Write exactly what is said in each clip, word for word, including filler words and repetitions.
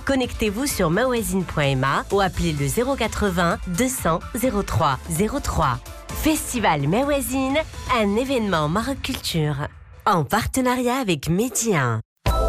Connectez-vous sur mawazine point m a ou appelez le zéro quatre-vingts deux cents zéro trois zéro trois. Festival Mawazine, un événement Maroc Culture. En partenariat avec Medi un.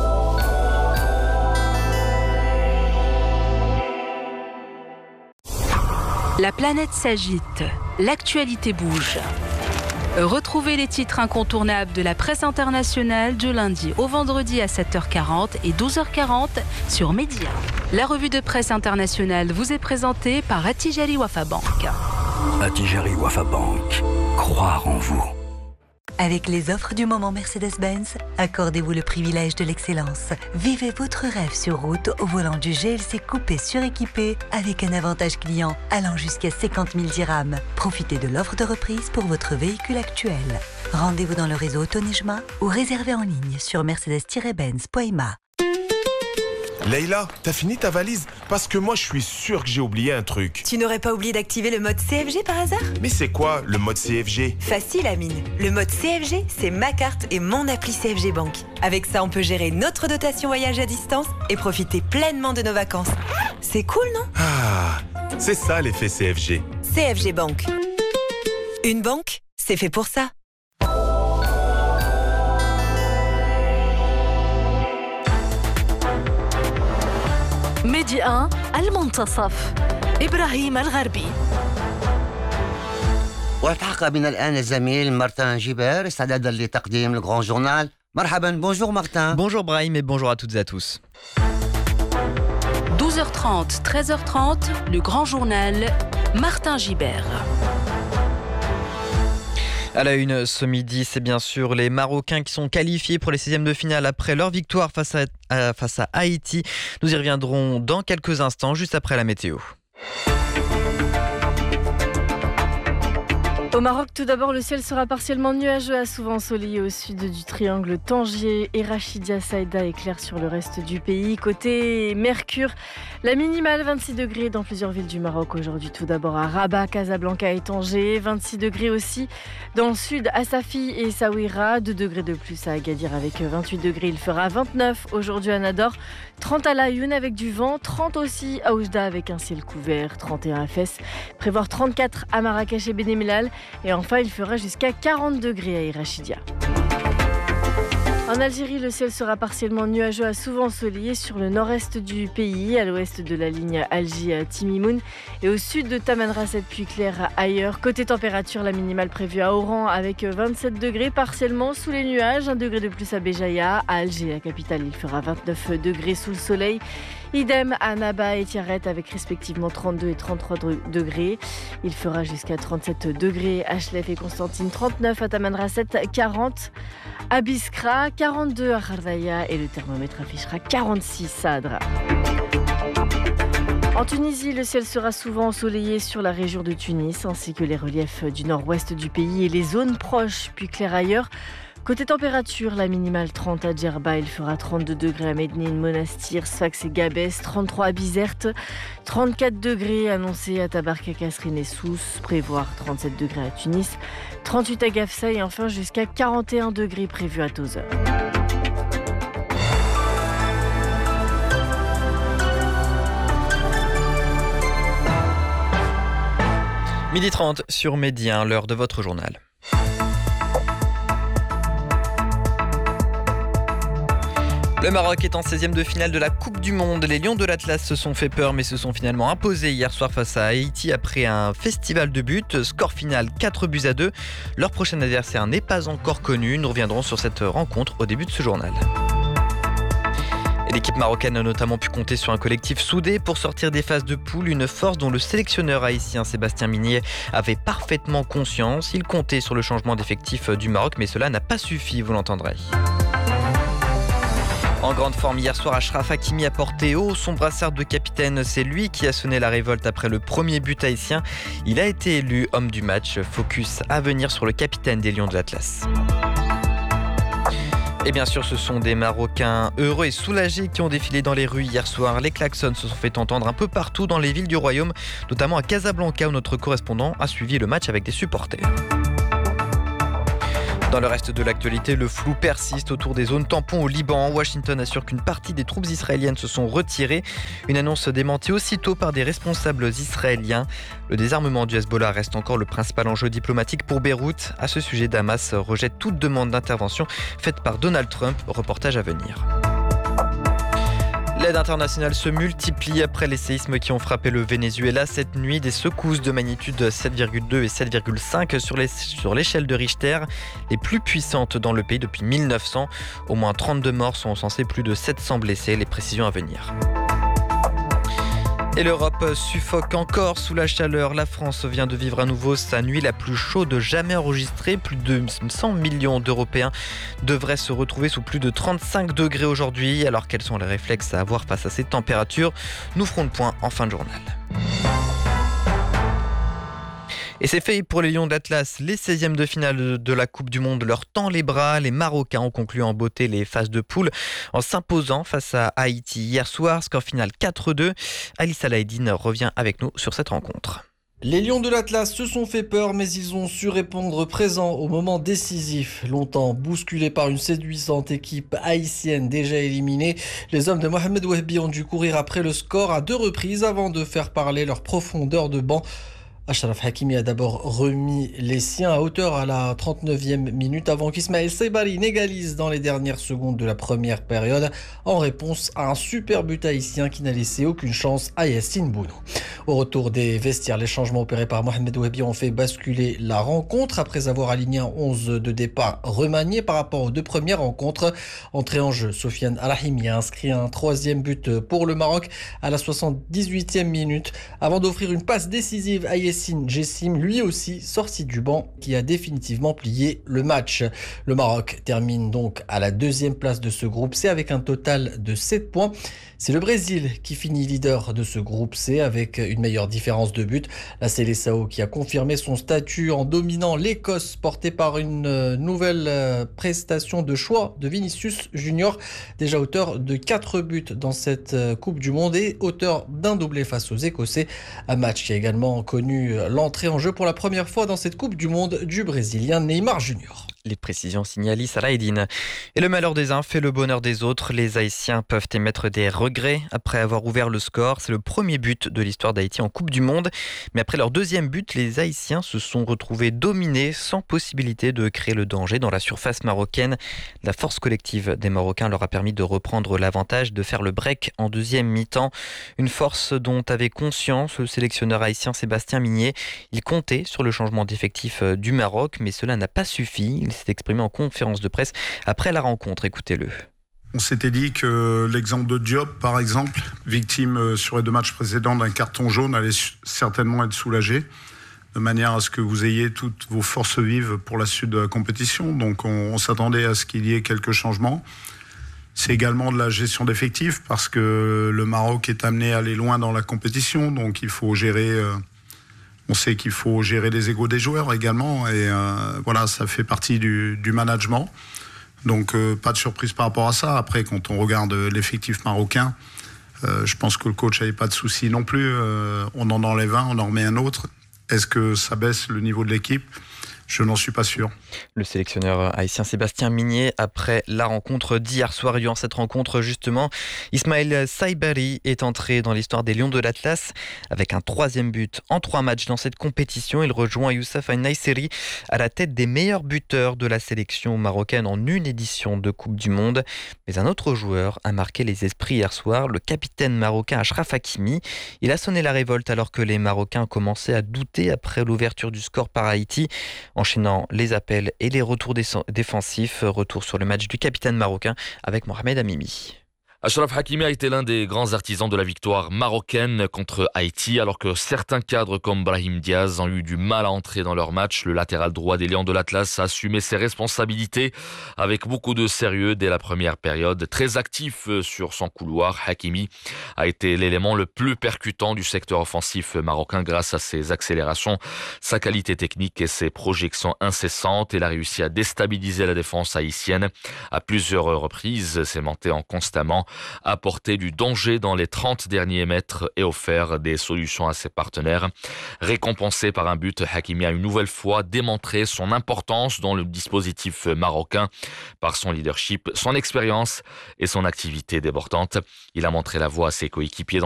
La planète s'agite, l'actualité bouge. Retrouvez les titres incontournables de la presse internationale du lundi au vendredi à sept heures quarante et douze heures quarante sur Medi un. La revue de presse internationale vous est présentée par Attijari Wafa Bank. Attijari Wafa Bank, croire en vous. Avec les offres du moment Mercedes-Benz, accordez-vous le privilège de l'excellence. Vivez votre rêve sur route au volant du G L C coupé suréquipé avec un avantage client allant jusqu'à cinquante mille dirhams. Profitez de l'offre de reprise pour votre véhicule actuel. Rendez-vous dans le réseau Autonejma ou réservez en ligne sur mercedes tiret benz point m a. Leïla, t'as fini ta valise? Parce que moi, je suis sûr que j'ai oublié un truc. Tu n'aurais pas oublié d'activer le mode C F G par hasard? Mais c'est quoi, le mode C F G? Facile, Amine. Le mode C F G, c'est ma carte et mon appli C F G Bank. Avec ça, on peut gérer notre dotation voyage à distance et profiter pleinement de nos vacances. C'est cool, non? Ah, c'est ça l'effet C F G. C F G Bank. Une banque, c'est fait pour ça. ميدي واحد المنتصف إبراهيم الغربي. والتحق بنا الآن الزميل مارتن جيبر استعدادا لتقديم الغران جورنال. مرحبا. Bonjour Martin. Bonjour Brahim et bonjour à toutes et à tous. douze heures trente, treize heures trente, le grand journal, Martin Gibert. À la une ce midi, c'est bien sûr les Marocains qui sont qualifiés pour les seizièmes de finale après leur victoire face à, à, face à Haïti. Nous y reviendrons dans quelques instants, juste après la météo. Au Maroc, tout d'abord, le ciel sera partiellement nuageux à souvent ensoleillé au sud du triangle Tangier et Rachidia Saïda est clair sur le reste du pays. Côté Mercure, la minimale vingt-six degrés dans plusieurs villes du Maroc aujourd'hui. Tout d'abord à Rabat, Casablanca et Tanger, vingt-six degrés aussi dans le sud à Safi et Essaouira, deux degrés de plus à Agadir avec vingt-huit degrés. Il fera vingt-neuf aujourd'hui à Nador, trente à Laayoune avec du vent, trente aussi à Oujda avec un ciel couvert, trente et un à Fès, prévoir trente-quatre à Marrakech et Bénémelal. Et enfin, il fera jusqu'à quarante degrés à Irachidia. En Algérie, le ciel sera partiellement nuageux à souvent ensoleillé sur le nord-est du pays, à l'ouest de la ligne Alger-Timimoun et au sud de Tamanrasset puis clair ailleurs. Côté température, la minimale prévue à Oran avec vingt-sept degrés partiellement sous les nuages, un degré de plus à Béjaïa. À Alger, la capitale, il fera vingt-neuf degrés sous le soleil. Idem à Naba et Tiaret avec respectivement trente-deux et trente-trois degrés. Il fera jusqu'à trente-sept degrés à Chlef et Constantine, trente-neuf à Tamanrasset, quarante à Biskra, quarante-deux à Khardaïa et le thermomètre affichera quarante-six à Adra. En Tunisie, le ciel sera souvent ensoleillé sur la région de Tunis ainsi que les reliefs du nord-ouest du pays et les zones proches puis clair ailleurs. Côté température, la minimale trente à Djerba, il fera trente-deux degrés à Mednine, Monastir, Sfax et Gabès, trente-trois à Bizerte, trente-quatre degrés annoncés à Tabarka, Kasserine et Sousse, prévoir trente-sept degrés à Tunis, trente-huit à Gafsa et enfin jusqu'à quarante et un degrés prévus à Tozeur. midi trente sur Medi un, l'heure de votre journal. Le Maroc est en seizième de finale de la Coupe du Monde. Les Lions de l'Atlas se sont fait peur mais se sont finalement imposés hier soir face à Haïti après un festival de buts. Score final quatre buts à deux. Leur prochain adversaire n'est pas encore connu. Nous reviendrons sur cette rencontre au début de ce journal. Et l'équipe marocaine a notamment pu compter sur un collectif soudé pour sortir des phases de poule, une force dont le sélectionneur haïtien Sébastien Minier avait parfaitement conscience. Il comptait sur le changement d'effectif du Maroc mais cela n'a pas suffi, vous l'entendrez. En grande forme hier soir, Achraf Hakimi a porté haut son brassard de capitaine. C'est lui qui a sonné la révolte après le premier but haïtien. Il a été élu homme du match. Focus à venir sur le capitaine des Lions de l'Atlas. Et bien sûr, ce sont des Marocains heureux et soulagés qui ont défilé dans les rues hier soir. Les klaxons se sont fait entendre un peu partout dans les villes du royaume, notamment à Casablanca où notre correspondant a suivi le match avec des supporters. Dans le reste de l'actualité, le flou persiste autour des zones tampons au Liban. Washington assure qu'une partie des troupes israéliennes se sont retirées. Une annonce démentie aussitôt par des responsables israéliens. Le désarmement du Hezbollah reste encore le principal enjeu diplomatique pour Beyrouth. À ce sujet, Damas rejette toute demande d'intervention faite par Donald Trump. Reportage à venir. L'aide internationale se multiplie après les séismes qui ont frappé le Venezuela cette nuit. Des secousses de magnitude sept virgule deux et sept virgule cinq sur, les, sur l'échelle de Richter, les plus puissantes dans le pays depuis mille neuf cents. Au moins trente-deux morts sont censés, plus de sept cents blessés. Les précisions à venir. Et l'Europe suffoque encore sous la chaleur. La France vient de vivre à nouveau sa nuit la plus chaude jamais enregistrée. Plus de cent millions d'Européens devraient se retrouver sous plus de trente-cinq degrés aujourd'hui. Alors quels sont les réflexes à avoir face à ces températures ? Nous ferons le point en fin de journal. Et c'est fait pour les Lions de l'Atlas. Les seizièmes de finale de la Coupe du Monde leur tend les bras. Les Marocains ont conclu en beauté les phases de poule en s'imposant face à Haïti hier soir. Score final quatre deux. Ali Salahedine revient avec nous sur cette rencontre. Les Lions de l'Atlas se sont fait peur, mais ils ont su répondre présent au moment décisif. Longtemps bousculés par une séduisante équipe haïtienne déjà éliminée, les hommes de Mohamed Wahbi ont dû courir après le score à deux reprises avant de faire parler leur profondeur de banc. Achraf Hakimi a d'abord remis les siens à hauteur à la trente-neuvième minute avant qu'Ismaël Saibari n'égalise dans les dernières secondes de la première période en réponse à un super but haïtien qui n'a laissé aucune chance à Yassine Bounou. Au retour des vestiaires, les changements opérés par Mohamed Wahbi ont fait basculer la rencontre après avoir aligné un onze de départ remanié par rapport aux deux premières rencontres. Entrée en jeu, Sofiane Rahimi a inscrit un troisième but pour le Maroc à la soixante-dix-huitième minute avant d'offrir une passe décisive à Yassine Jessim, lui aussi sorti du banc, qui a définitivement plié le match. Le Maroc termine donc à la deuxième place de ce groupe C avec un total de sept points. C'est le Brésil qui finit leader de ce groupe C avec une meilleure différence de but. La Seleção qui a confirmé son statut en dominant l'Écosse, portée par une nouvelle prestation de choix de Vinicius Junior, déjà auteur de quatre buts dans cette Coupe du Monde et auteur d'un doublé face aux Écossais. Un match qui a également connu l'entrée en jeu pour la première fois dans cette Coupe du Monde du Brésilien Neymar Junior. Les précisions signent Ali Salahedine. Et le malheur des uns fait le bonheur des autres. Les Haïtiens peuvent émettre des regrets après avoir ouvert le score. C'est le premier but de l'histoire d'Haïti en Coupe du Monde. Mais après leur deuxième but, les Haïtiens se sont retrouvés dominés sans possibilité de créer le danger dans la surface marocaine. La force collective des Marocains leur a permis de reprendre l'avantage, de faire le break en deuxième mi-temps. Une force dont avait conscience le sélectionneur haïtien Sébastien Migné. Il comptait sur le changement d'effectif du Maroc, mais cela n'a pas suffi. Il s'est exprimé en conférence de presse après la rencontre. Écoutez-le. On s'était dit que l'exemple de Diop, par exemple, victime sur les deux matchs précédents d'un carton jaune, allait certainement être soulagé, de manière à ce que vous ayez toutes vos forces vives pour la suite de la compétition. Donc on, on s'attendait à ce qu'il y ait quelques changements. C'est également de la gestion d'effectifs, parce que le Maroc est amené à aller loin dans la compétition, donc il faut gérer... Euh, On sait qu'il faut gérer les égos des joueurs également, et euh, voilà, ça fait partie du, du management. Donc euh, pas de surprise par rapport à ça. Après, quand on regarde l'effectif marocain, euh, je pense que le coach n'avait pas de souci non plus. Euh, on en enlève un, on en remet un autre. Est-ce que ça baisse le niveau de l'équipe ? Je n'en suis pas sûr. Le sélectionneur haïtien Sébastien Migné, après la rencontre d'hier soir. Durant cette rencontre, justement, Ismaël Saibari est entré dans l'histoire des Lions de l'Atlas avec un troisième but en trois matchs dans cette compétition. Il rejoint Youssef Naïseri à la tête des meilleurs buteurs de la sélection marocaine en une édition de Coupe du Monde. Mais un autre joueur a marqué les esprits hier soir, le capitaine marocain Achraf Hakimi. Il a sonné la révolte alors que les Marocains commençaient à douter après l'ouverture du score par Haïti. Enchaînant les appels et les retours défensifs, retour sur le match du capitaine marocain avec Mohamed Amimi. Achraf Hakimi a été l'un des grands artisans de la victoire marocaine contre Haïti, alors que certains cadres comme Brahim Diaz ont eu du mal à entrer dans leur match. Le latéral droit des Lions de l'Atlas a assumé ses responsabilités avec beaucoup de sérieux dès la première période. Très actif sur son couloir, Hakimi a été l'élément le plus percutant du secteur offensif marocain grâce à ses accélérations, sa qualité technique et ses projections incessantes. Il a réussi à déstabiliser la défense haïtienne à plusieurs reprises, s'aimantant constamment apporté du danger dans les trente derniers mètres et offert des solutions à ses partenaires. Récompensé par un but, Hakimi a une nouvelle fois démontré son importance dans le dispositif marocain par son leadership, son expérience et son activité débordante. Il a montré la voie à ses coéquipiers dans